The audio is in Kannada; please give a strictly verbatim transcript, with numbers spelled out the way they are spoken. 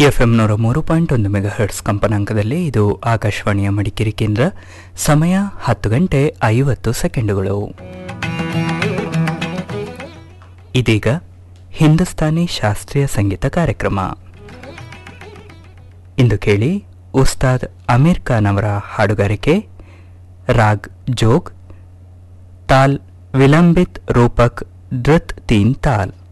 ಎಫ್ಎಂ ನೂರ ಮೂರು ಪಾಯಿಂಟ್ ಒಂದು ಮೆಗಾ ಹರ್ಟ್ಸ್ ಕಂಪನಾಂಕದಲ್ಲಿ ಇದು ಆಕಾಶವಾಣಿಯ ಮಡಿಕೇರಿ ಕೇಂದ್ರ. ಸಮಯ ಹತ್ತು ಗಂಟೆ ಐವತ್ತು ಸೆಕೆಂಡುಗಳು. ಇದೀಗ ಹಿಂದೂಸ್ತಾನಿ ಶಾಸ್ತ್ರೀಯ ಸಂಗೀತ ಕಾರ್ಯಕ್ರಮ. ಇಂದು ಕೇಳಿ ಉಸ್ತಾದ್ ಅಮೀರ್ ಖಾನ್ ಅವರ ಹಾಡುಗಾರಿಕೆ. ರಾಗ್ ಜೋಗ್, ತಾಲ್ ವಿಲಂಬಿತ್ ರೂಪಕ್ ಧೃತ್ ತೀನ್ ತಾಲ್.